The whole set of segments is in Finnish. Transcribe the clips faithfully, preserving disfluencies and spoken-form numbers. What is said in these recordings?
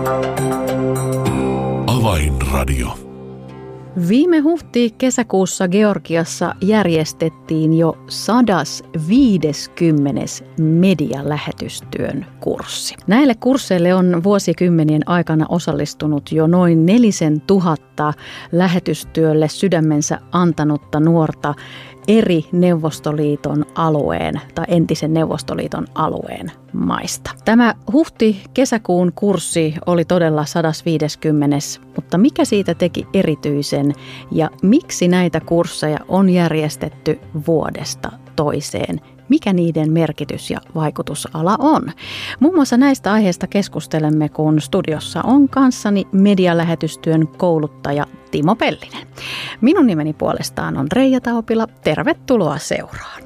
Avainradio. Viime huhti-kesäkuussa Georgiassa järjestettiin jo sadas viideskymmenes medialähetystyön kurssi. Näille kursseille on vuosikymmenien aikana osallistunut jo noin nelisen tuhatta lähetystyölle sydämensä antanutta nuorta eri Neuvostoliiton alueen tai entisen Neuvostoliiton alueen maista. Tämä huhti-kesäkuun kurssi oli todella sadas viideskymmenes, mutta mikä siitä teki erityisen ja miksi näitä kursseja on järjestetty vuodesta toiseen? Mikä niiden merkitys ja vaikutusala on? Muun muassa näistä aiheista keskustelemme, kun studiossa on kanssani medialähetystyön kouluttaja Timo Pellinen. Minun nimeni puolestaan on Reija Taupila. Tervetuloa seuraan.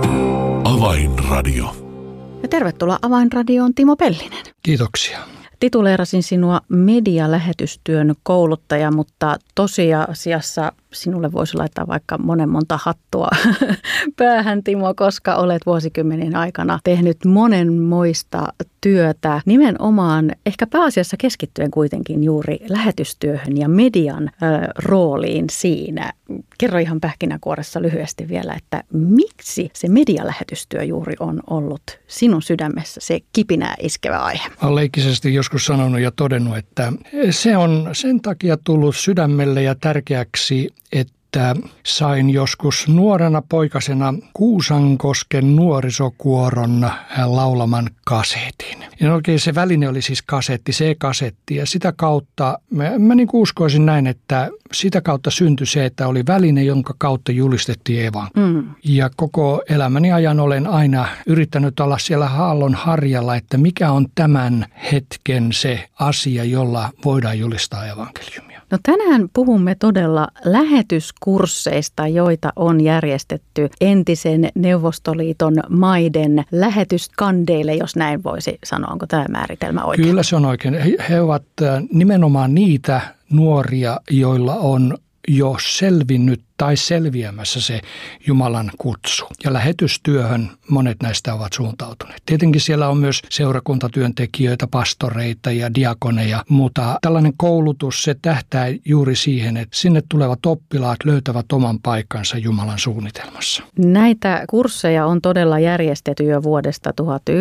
Avainradio. Ja tervetuloa Avainradioon, Timo Pellinen. Kiitoksia. Tituleerasin sinua medialähetystyön kouluttaja, mutta tosiasiassa sinulle voisi laittaa vaikka monen monta hattua päähän, Timo, koska olet vuosikymmenien aikana tehnyt monenmoista työtä nimenomaan ehkä pääasiassa keskittyen kuitenkin juuri lähetystyöhön ja median ö, rooliin siinä. Kerro ihan pähkinänkuoressa lyhyesti vielä, että miksi se medialähetystyö juuri on ollut sinun sydämessä se kipinää iskevä aihe? Olen leikisesti joskus sanonut ja todennut, että se on sen takia tullut sydämelle ja tärkeäksi, että sain joskus nuorena poikasena Kuusankosken nuorisokuoron laulaman kasetin. Ja oikein se väline oli siis kasetti, C-kasetti, ja sitä kautta, mä, mä niin kuin uskoisin näin, että sitä kautta syntyi se, että oli väline, jonka kautta julistettiin evankeliumia. Mm. Ja koko elämäni ajan olen aina yrittänyt olla siellä haallon harjalla, että mikä on tämän hetken se asia, jolla voidaan julistaa evankeliumia. No tänään puhumme todella lähetyskursseista, joita on järjestetty entisen Neuvostoliiton maiden lähetyskandeille, jos näin voisi sanoa. Onko tämä määritelmä oikein? Kyllä se on oikein. He, he ovat nimenomaan niitä nuoria, joilla on jo selvinnyt tai selviämässä se Jumalan kutsu. Ja lähetystyöhön monet näistä ovat suuntautuneet. Tietenkin siellä on myös seurakuntatyöntekijöitä, pastoreita ja diakoneja, mutta tällainen koulutus, se tähtää juuri siihen, että sinne tulevat oppilaat löytävät oman paikkansa Jumalan suunnitelmassa. Näitä kursseja on todella järjestetty jo vuodesta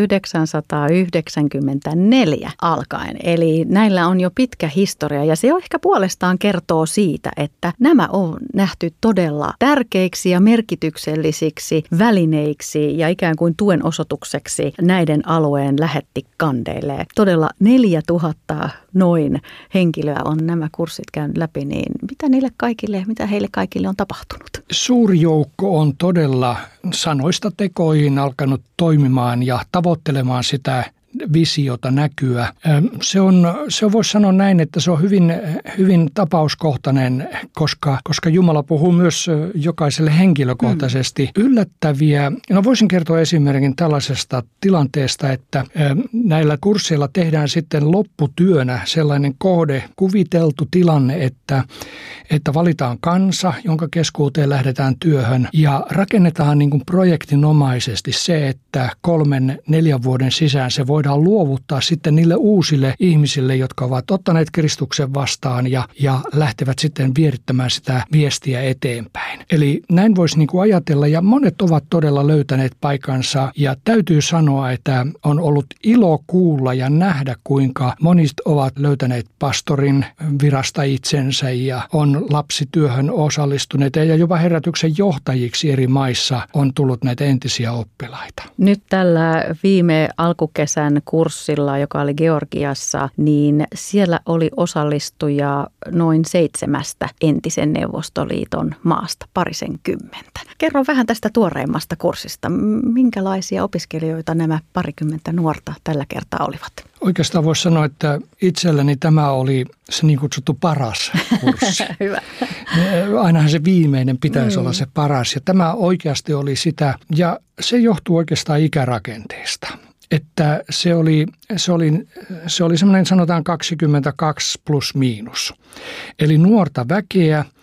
tuhatyhdeksänsataayhdeksänkymmentäneljä alkaen. Eli näillä on jo pitkä historia ja se ehkä puolestaan kertoo siitä, että nämä on nähty todella tärkeiksi ja merkityksellisiksi välineiksi ja ikään kuin tuen osoitukseksi näiden alueen lähettikandeille. Todella neljätuhatta noin henkilöä on nämä kurssit käynyt läpi, niin mitä niille kaikille, mitä heille kaikille on tapahtunut? Suuri joukko on todella sanoista tekoihin alkanut toimimaan ja tavoittelemaan sitä visiota, näkyä. Se on, se voisi sanoa näin, että se on hyvin, hyvin tapauskohtainen, koska, koska Jumala puhuu myös jokaiselle henkilökohtaisesti. Mm. Yllättäviä, no voisin kertoa esimerkin tällaisesta tilanteesta, että näillä kursseilla tehdään sitten lopputyönä sellainen kohde, kuviteltu tilanne, että, että valitaan kansa, jonka keskuuteen lähdetään työhön ja rakennetaan niin kuin projektinomaisesti se, että kolmen, neljän vuoden sisään se voidaan luovuttaa sitten niille uusille ihmisille, jotka ovat ottaneet Kristuksen vastaan ja, ja lähtevät sitten vierittämään sitä viestiä eteenpäin. Eli näin voisi niin kuin ajatella ja monet ovat todella löytäneet paikansa ja täytyy sanoa, että on ollut ilo kuulla ja nähdä, kuinka monet ovat löytäneet pastorin virasta itsensä ja on lapsityöhön osallistuneet ja jopa herätyksen johtajiksi eri maissa on tullut näitä entisiä oppilaita. Nyt tällä viime alkukesän kurssilla, joka oli Georgiassa, niin siellä oli osallistujia noin seitsemästä entisen Neuvostoliiton maasta, parisenkymmentä. Kerro vähän tästä tuoreimmasta kurssista. Minkälaisia opiskelijoita nämä parikymmentä nuorta tällä kertaa olivat? Oikeastaan voisi sanoa, että itselläni tämä oli se niin kutsuttu paras kurssi. Hyvä. Ainahan se viimeinen pitäisi mm. olla se paras ja tämä oikeasti oli sitä ja se johtuu oikeastaan ikärakenteesta. Että se oli, se oli, se oli semmoinen sanotaan kaksikymmentäkaksi plus miinus. Eli nuorta väkeä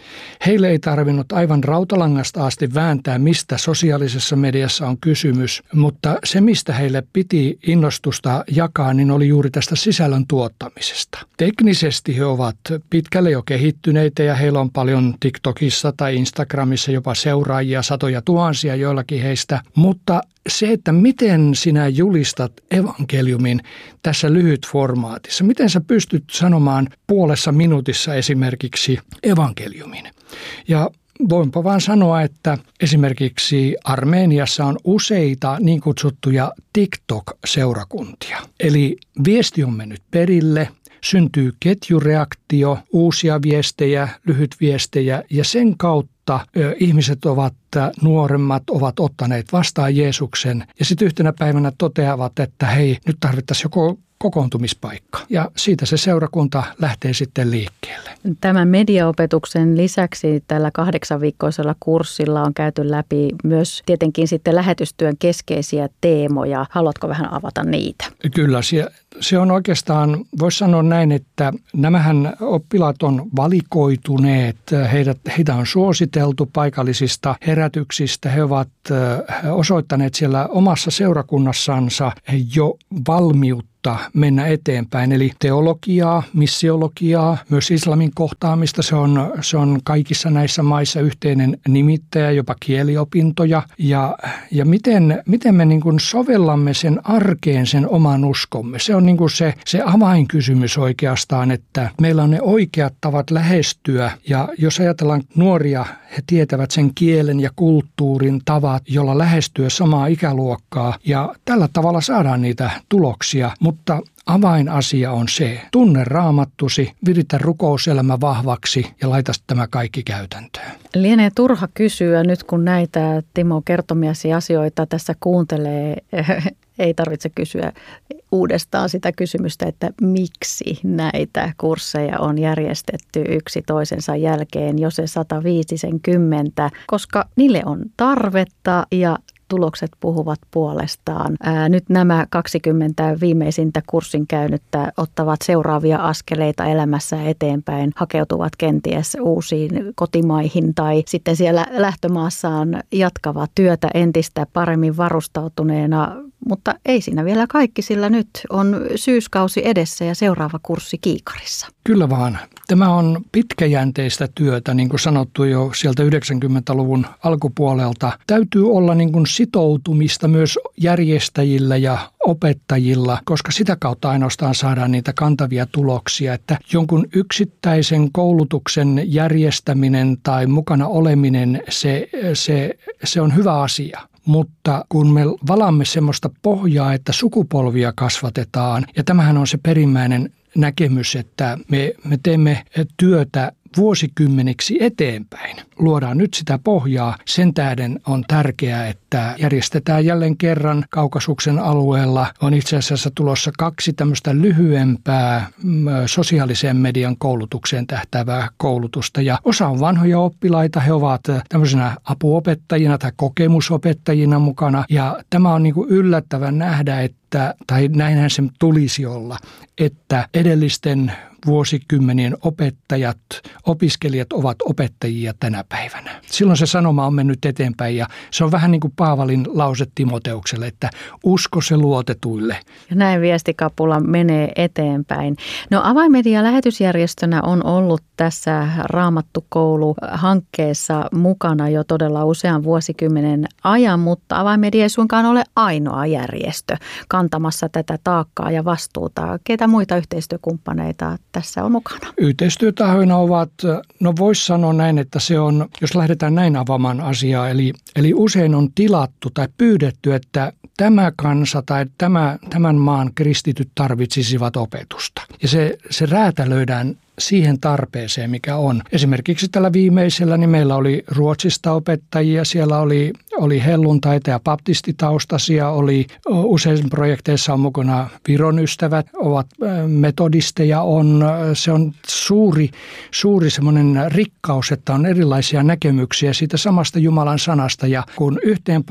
Heille ei tarvinnut aivan rautalangasta asti vääntää, mistä sosiaalisessa mediassa on kysymys, mutta se, mistä heille piti innostusta jakaa, niin oli juuri tästä sisällön tuottamisesta. Teknisesti he ovat pitkälle jo kehittyneitä ja heillä on paljon TikTokissa tai Instagramissa jopa seuraajia, satoja tuhansia joillakin heistä, mutta se, että miten sinä julistat evankeliumin tässä lyhytformaatissa, miten sä pystyt sanomaan puolessa minuutissa esimerkiksi evankeliumin. Ja voinpa vaan sanoa, että esimerkiksi Armeniassa on useita niin kutsuttuja TikTok-seurakuntia. Eli viesti on mennyt perille, syntyy ketjureaktio, uusia viestejä, lyhytviestejä ja sen kautta ihmiset ovat nuoremmat, ovat ottaneet vastaan Jeesuksen ja sitten yhtenä päivänä toteavat, että hei, nyt tarvittaisiin joko kokoontumispaikka. Ja siitä se seurakunta lähtee sitten liikkeelle. Tämän mediaopetuksen lisäksi tällä kahdeksanviikkoisella kurssilla on käyty läpi myös tietenkin sitten lähetystyön keskeisiä teemoja. Haluatko vähän avata niitä? Kyllä, se, se on oikeastaan, voisi sanoa näin, että nämähän oppilaat on valikoituneet, heidät, heitä on suositeltu paikallisista herätyksistä. He ovat osoittaneet siellä omassa seurakunnassansa jo valmiutta mennä eteenpäin, eli teologiaa, missiologiaa, myös islamin kohtaamista, se on, se on kaikissa näissä maissa yhteinen nimittäjä, jopa kieliopintoja, ja, ja miten, miten me niin kuin sovellamme sen arkeen sen oman uskomme, se on niin kuin se, se avainkysymys oikeastaan, että meillä on ne oikeat tavat lähestyä, ja jos ajatellaan nuoria, he tietävät sen kielen ja kulttuurin tavat, jolla lähestyä samaa ikäluokkaa, ja tällä tavalla saadaan niitä tuloksia, mutta avainasia on se, tunne raamattusi, viritä rukouselämä vahvaksi ja laita tämä kaikki käytäntöön. Lienee turha kysyä nyt, kun näitä Timo kertomiasi asioita tässä kuuntelee, ei tarvitse kysyä uudestaan sitä kysymystä, että miksi näitä kursseja on järjestetty yksi toisensa jälkeen, jo se sata viisikymmentä, koska niille on tarvetta ja tulokset puhuvat puolestaan. Ää, nyt nämä kaksikymmentä viimeisintä kurssin käynyttä ottavat seuraavia askeleita elämässä eteenpäin, hakeutuvat kenties uusiin kotimaihin tai sitten siellä lähtömaassaan jatkavat työtä entistä paremmin varustautuneena, mutta ei siinä vielä kaikki, sillä nyt on syyskausi edessä ja seuraava kurssi kiikarissa. Kyllä vaan. Tämä on pitkäjänteistä työtä, niin kuin sanottu jo sieltä yhdeksänkymmentäluvun alkupuolelta. Täytyy olla niin kuin sitoutumista myös järjestäjillä ja opettajilla, koska sitä kautta ainoastaan saadaan niitä kantavia tuloksia, että jonkun yksittäisen koulutuksen järjestäminen tai mukana oleminen, se, se, se on hyvä asia. Mutta kun me valamme semmoista pohjaa, että sukupolvia kasvatetaan, ja tämähän on se perimmäinen näkemys, että me, me teemme työtä vuosikymmeniksi eteenpäin. Luodaan nyt sitä pohjaa. Sen tähden on tärkeää, että järjestetään jälleen kerran Kaukasuksen alueella. On itse asiassa tulossa kaksi tämmöistä lyhyempää sosiaalisen median koulutukseen tähtäävää koulutusta. Ja osa on vanhoja oppilaita. He ovat tämmöisenä apuopettajina tai kokemusopettajina mukana. Ja tämä on niin kuin yllättävän nähdä, että, tai näinhän sen tulisi olla, että edellisten vuosikymmenien opettajat, opiskelijat ovat opettajia tänä päivänä. Silloin se sanoma on mennyt eteenpäin ja se on vähän niin kuin Paavalin lause Timoteukselle, että usko se luotetuille. Ja näin viestikapula menee eteenpäin. No Avainmedia lähetysjärjestönä on ollut tässä Raamattukoulu-hankkeessa mukana jo todella usean vuosikymmenen ajan, mutta Avainmedia ei suinkaan ole ainoa järjestö kantamassa tätä taakkaa ja vastuuta. Keitä muita yhteistyökumppaneita tässä on mukana? Yhteistyötahoina ovat, no voisi sanoa näin, että se on, jos lähdetään näin avaamaan asiaa, eli, eli usein on tilattu tai pyydetty, että tämä kansa tai tämä, tämän maan kristityt tarvitsisivat opetusta. Ja se, se räätälöidään siihen tarpeeseen, mikä on. Esimerkiksi tällä viimeisellä niin meillä oli Ruotsista opettajia, siellä oli, oli helluntaita ja baptistitaustaisia, oli usein projekteissa on mukana Viron ystävät, ovat metodisteja, on, se on suuri, suuri semmoinen rikkaus, että on erilaisia näkemyksiä siitä samasta Jumalan sanasta ja kun yhteen puu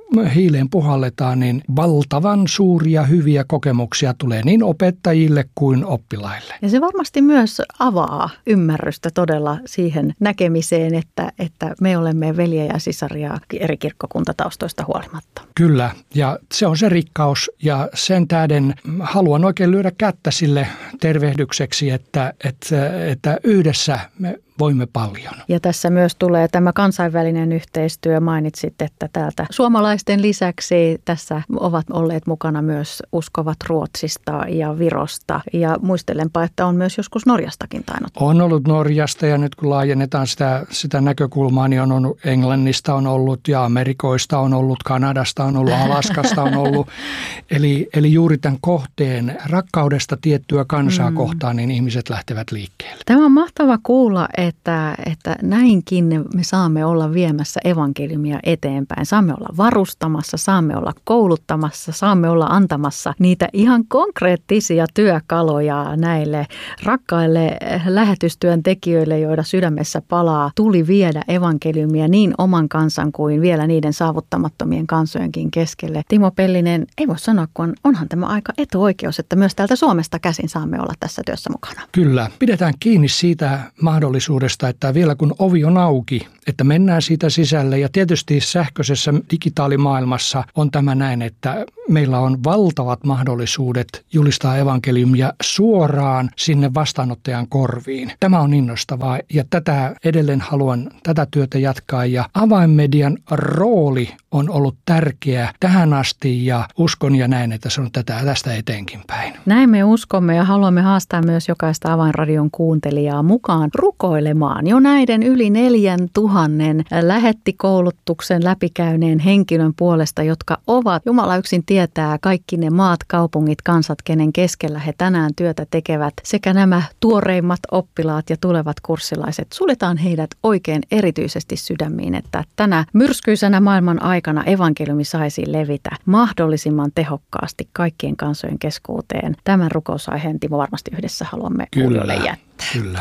hiileen puhalletaan, niin valtavan suuria hyviä kokemuksia tulee niin opettajille kuin oppilaille. Ja se varmasti myös avaa ymmärrystä todella siihen näkemiseen, että, että me olemme veljiä ja sisaria eri kirkkokuntataustoista huolimatta. Kyllä, ja se on se rikkaus, ja sen tähden haluan oikein lyödä kättä sille tervehdykseksi, että, että, että yhdessä me voimme paljon. Ja tässä myös tulee tämä kansainvälinen yhteistyö. Mainitsit, että täältä suomalaisten lisäksi tässä ovat olleet mukana myös uskovat Ruotsista ja Virosta. Ja muistelenpa, että on myös joskus Norjastakin tainnut. On ollut Norjasta, ja nyt kun laajennetaan sitä, sitä näkökulmaa, niin on ollut Englannista on ollut ja Amerikoista on ollut, Kanadasta on ollut, Alaskasta on ollut. Eli, eli juuri tämän kohteen rakkaudesta tiettyä kansaa mm. kohtaan, niin ihmiset lähtevät liikkeelle. Tämä on mahtava kuulla, Että, että näinkin me saamme olla viemässä evankeliumia eteenpäin. Saamme olla varustamassa, saamme olla kouluttamassa, saamme olla antamassa niitä ihan konkreettisia työkaluja näille rakkaille lähetystyöntekijöille, joiden sydämessä palaa tuli viedä evankeliumia niin oman kansan kuin vielä niiden saavuttamattomien kansojenkin keskelle. Timo Pellinen, ei voi sanoa, kun onhan tämä aika etuoikeus, että myös täältä Suomesta käsin saamme olla tässä työssä mukana. Kyllä, pidetään kiinni siitä mahdollisuudesta, että vielä kun ovi on auki, että mennään siitä sisälle. Ja tietysti sähköisessä digitaalimaailmassa on tämä näin, että meillä on valtavat mahdollisuudet julistaa evankeliumia suoraan sinne vastaanottajan korviin. Tämä on innostavaa, ja tätä edelleen haluan tätä työtä jatkaa. Ja avainmedian rooli on ollut tärkeä tähän asti, ja uskon ja näin, että se on tätä, tästä eteenkin päin. Näin me uskomme, ja haluamme haastaa myös jokaista Avainradion kuuntelijaa mukaan rukoilemaan jo näiden yli neljän tuhannen lähettikoulutuksen läpikäyneen henkilön puolesta, jotka ovat, Jumala yksin tietää, kaikki ne maat, kaupungit, kansat, kenen keskellä he tänään työtä tekevät, sekä nämä tuoreimmat oppilaat ja tulevat kurssilaiset. Suljetaan heidät oikein erityisesti sydämiin, että tänä myrskyisenä maailman aikana evankeliumi saisi levitä mahdollisimman tehokkaasti kaikkien kansojen keskuuteen. Tämän rukousaiheen, Timo, varmasti yhdessä haluamme kuulijoille jättää. Kyllä.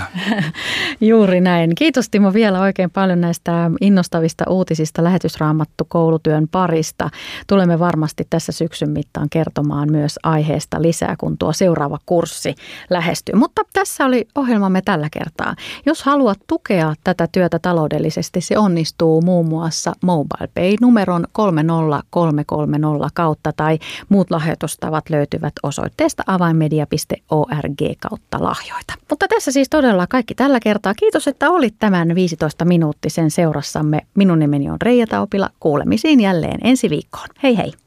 Juuri näin. Kiitos, Timo, vielä oikein paljon näistä innostavista uutisista lähetysraamattu-koulutyön parista. Tulemme varmasti tässä syksyn mittaan kertomaan myös aiheesta lisää, kun tuo seuraava kurssi lähestyy. Mutta tässä oli ohjelmamme tällä kertaa. Jos haluat tukea tätä työtä taloudellisesti, se onnistuu muun muassa MobilePay-numeron kolme nolla kolme kolme nolla kautta tai muut lahjoitustavat löytyvät osoitteesta avainmedia piste org kautta lahjoita. Mutta tässä siis todella kaikki tällä kertaa. Kiitos, että olit tämän viisitoista minuuttisen seurassamme. Minun nimeni on Reija Taupila. Kuulemisiin jälleen ensi viikkoon. Hei hei!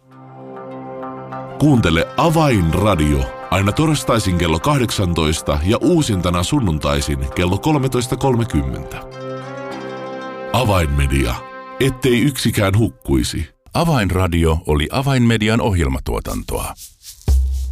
Kuuntele Avainradio aina torstaisin kello kahdeksantoista ja uusintana sunnuntaisin kello kolmetoista kolmekymmentä. Avainmedia. Ettei yksikään hukkuisi. Avainradio oli Avainmedian ohjelmatuotantoa.